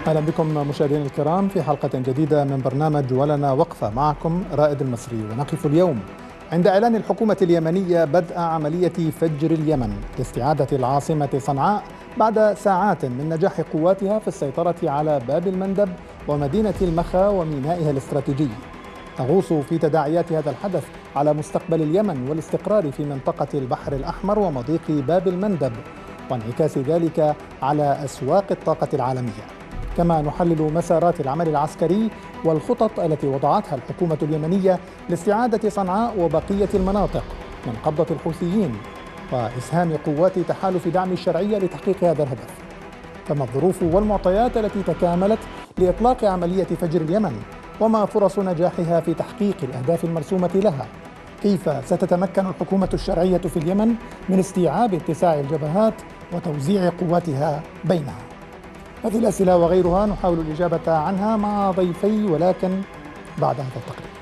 أهلا بكم مشاهدينا الكرام في حلقة جديدة من برنامج ولنا وقفة، معكم رائد المصري. ونقف اليوم عند إعلان الحكومة اليمنية بدء عملية فجر اليمن لاستعادة العاصمة صنعاء بعد ساعات من نجاح قواتها في السيطرة على باب المندب ومدينة المخا ومينائها الاستراتيجي. تغوص في تداعيات هذا الحدث على مستقبل اليمن والاستقرار في منطقة البحر الأحمر ومضيق باب المندب، وانعكاس ذلك على أسواق الطاقة العالمية. كما نحلل مسارات العمل العسكري والخطط التي وضعتها الحكومة اليمنية لاستعادة صنعاء وبقية المناطق من قبضة الحوثيين وإسهام قوات تحالف دعم الشرعية لتحقيق هذا الهدف. كما الظروف والمعطيات التي تكاملت لإطلاق عملية فجر اليمن، وما فرص نجاحها في تحقيق الأهداف المرسومة لها. كيف ستتمكن الحكومة الشرعية في اليمن من استيعاب اتساع الجبهات وتوزيع قواتها بينها؟ هذه الأسئلة وغيرها نحاول الإجابة عنها مع ضيفي، ولكن بعد هذا التقرير.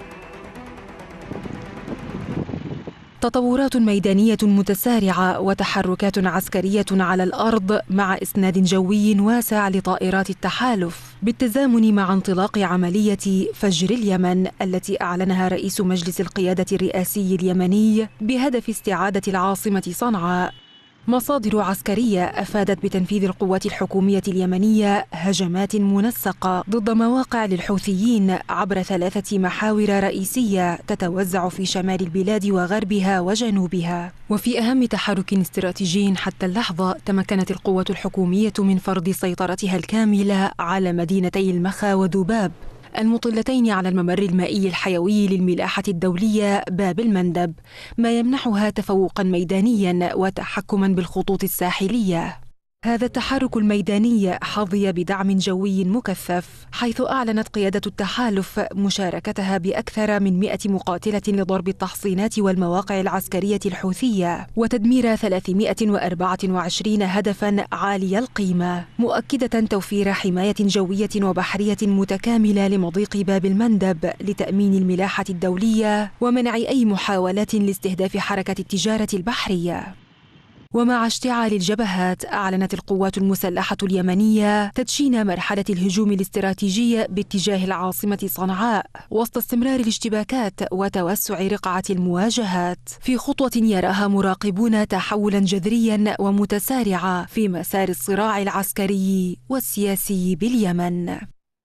تطورات ميدانية متسارعة وتحركات عسكرية على الأرض مع إسناد جوي واسع لطائرات التحالف، بالتزامن مع انطلاق عملية فجر اليمن التي أعلنها رئيس مجلس القيادة الرئاسي اليمني بهدف استعادة العاصمة صنعاء. مصادر عسكرية أفادت بتنفيذ القوات الحكومية اليمنية هجمات منسقة ضد مواقع للحوثيين عبر 3 محاور رئيسية تتوزع في شمال البلاد وغربها وجنوبها. وفي أهم تحرك استراتيجي حتى اللحظة، تمكنت القوات الحكومية من فرض سيطرتها الكاملة على مدينتي المخا وذباب المطلتين على الممر المائي الحيوي للملاحة الدولية باب المندب، ما يمنحها تفوقا ميدانيا وتحكما بالخطوط الساحلية. هذا التحرك الميداني حظي بدعم جوي مكثف، حيث أعلنت قيادة التحالف مشاركتها بأكثر من 100 مقاتلة لضرب التحصينات والمواقع العسكرية الحوثية وتدمير 324 هدفا عالي القيمة، مؤكدة توفير حماية جوية وبحرية متكاملة لمضيق باب المندب لتأمين الملاحة الدولية ومنع أي محاولات لاستهداف حركة التجارة البحرية. ومع اشتعال الجبهات، أعلنت القوات المسلحة اليمنية تدشين مرحلة الهجوم الاستراتيجي باتجاه العاصمة صنعاء وسط استمرار الاشتباكات وتوسع رقعة المواجهات، في خطوة يراها مراقبون تحولا جذريا ومتسارعا في مسار الصراع العسكري والسياسي باليمن.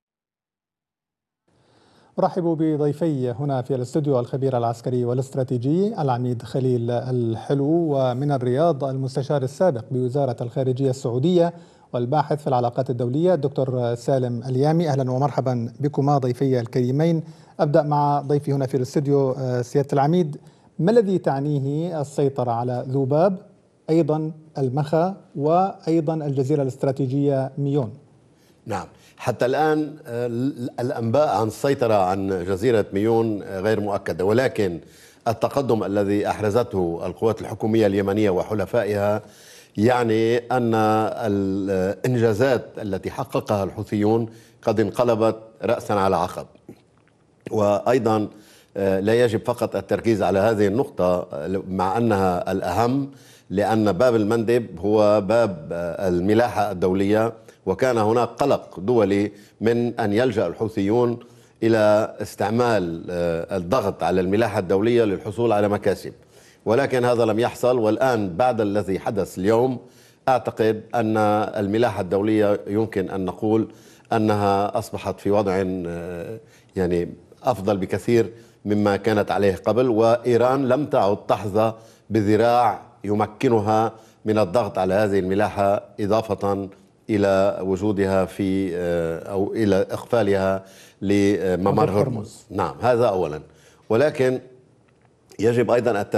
أرحب بضيفي هنا في الاستوديو الخبير العسكري والاستراتيجي العميد خليل الحلو، ومن الرياض المستشار السابق بوزارة الخارجية السعودية والباحث في العلاقات الدولية الدكتور سالم اليامي. أهلا ومرحبا بكما ضيفي الكريمين. أبدأ مع ضيفي هنا في الاستوديو سيادة العميد، ما الذي تعنيه السيطرة على ذباب، أيضا المخا، وأيضا الجزيرة الاستراتيجية ميون؟ نعم، حتى الآن الأنباء عن السيطرة عن جزيرة ميون غير مؤكدة، ولكن التقدم الذي أحرزته القوات الحكومية اليمنية وحلفائها يعني أن الإنجازات التي حققها الحوثيون قد انقلبت رأسا على عقب. وأيضا لا يجب فقط التركيز على هذه النقطة مع أنها الأهم، لأن باب المندب هو باب الملاحة الدولية، وكان هناك قلق دولي من أن يلجأ الحوثيون إلى استعمال الضغط على الملاحة الدولية للحصول على مكاسب، ولكن هذا لم يحصل. والآن بعد الذي حدث اليوم أعتقد أن الملاحة الدولية يمكن أن نقول أنها أصبحت في وضع يعني أفضل بكثير مما كانت عليه قبل، وإيران لم تعد تحظى بذراع يمكنها من الضغط على هذه الملاحة، إضافة إلى وجودها في أو إلى إقفالها لممر هرمز. نعم، هذا أولا. ولكن يجب أيضا